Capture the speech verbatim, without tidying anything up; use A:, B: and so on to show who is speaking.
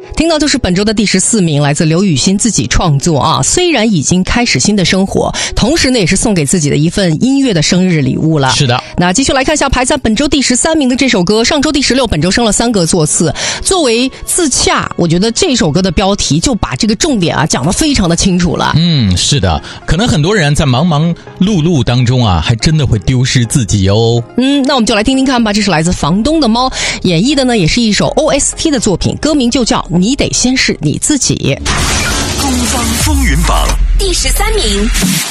A: 听到就是本周的第十四名，来自刘雨昕自己创作啊。虽然已经开始新的生活，同时呢也是送给自己的一份音乐的生日礼物了。
B: 是的，
A: 那继续来看一下排在本周第十三名的这首歌，上周第十六，本周升了三个座次。作为自洽，我觉得这首歌的标题就把这个重点啊讲得非常的清楚了。
B: 嗯，是的，可能很多人在忙忙碌碌当中啊，还真的会丢失自己哦。
A: 嗯，那我们就来听听看吧。这是来自房东的猫演绎的呢，也是一首 O S T 的作品，歌名就叫你得先是你自己。
C: 东方风云榜第十三名。